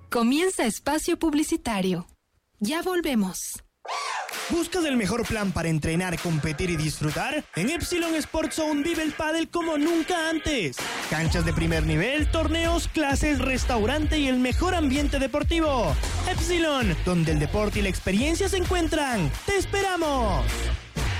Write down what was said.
Comienza espacio publicitario. Ya volvemos. ¿Buscas el mejor plan para entrenar, competir y disfrutar? En Epsilon Sports Zone vive el pádel como nunca antes. Canchas de primer nivel, torneos, clases, restaurante y el mejor ambiente deportivo. Epsilon, donde el deporte y la experiencia se encuentran. ¡Te esperamos!